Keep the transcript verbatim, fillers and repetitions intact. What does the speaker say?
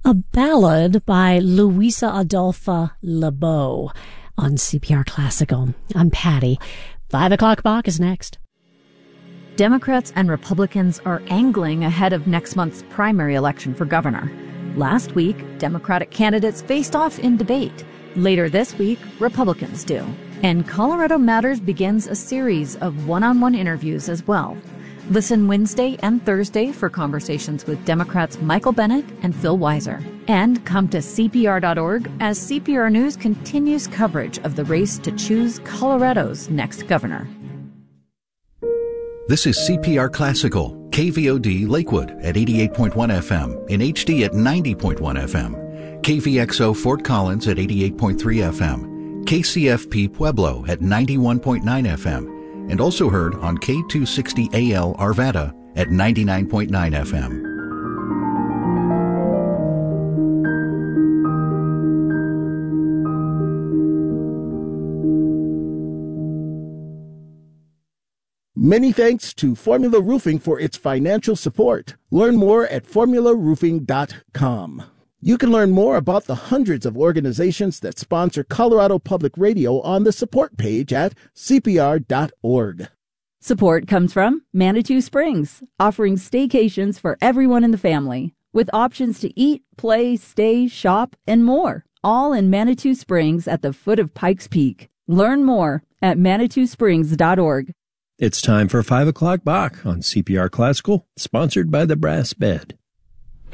A ballad by Luisa Adolfa Lebeau on C P R Classical. I'm Patty. Five o'clock Bach is next. Democrats and Republicans are angling ahead of next month's primary election for governor. Last week, Democratic candidates faced off in debate. Later this week, Republicans do. And Colorado Matters begins a series of one-on-one interviews as well. Listen Wednesday and Thursday for conversations with Democrats Michael Bennet and Phil Weiser. And come to C P R dot org as C P R News continues coverage of the race to choose Colorado's next governor. This is C P R Classical, K V O D Lakewood at eighty-eight point one F M, in H D at ninety point one F M, K V X O Fort Collins at eighty-eight point three F M, K C F P Pueblo at ninety-one point nine F M, and also heard on K two sixty A L Arvada at ninety-nine point nine F M. Many thanks to Formula Roofing for its financial support. Learn more at formula roofing dot com. You can learn more about the hundreds of organizations that sponsor Colorado Public Radio on the support page at C P R dot org. Support comes from Manitou Springs, offering staycations for everyone in the family, with options to eat, play, stay, shop, and more, all in Manitou Springs at the foot of Pikes Peak. Learn more at manitou springs dot org. It's time for five o'clock Bach on C P R Classical, sponsored by the Brass Bed.